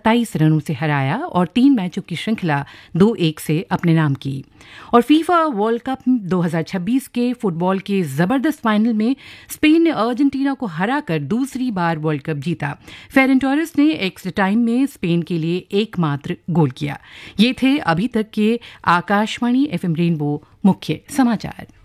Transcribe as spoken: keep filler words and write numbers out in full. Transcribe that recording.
सत्ताईस रनों से हराया और तीन मैचों की श्रृंखला दो एक से अपने नाम की। और फीफा वर्ल्ड कप दो हज़ार छब्बीस के फुटबॉल के जबरदस्त फाइनल में स्पेन ने अर्जेंटीना को हराकर दूसरी बार वर्ल्ड कप जीता। फेरन टोरेस ने एक्स्ट्रा टाइम में स्पेन के लिए एकमात्र गोल किया। ये थे अभी तक के आकाशवाणी एफएम रेनबो मुख्य समाचार।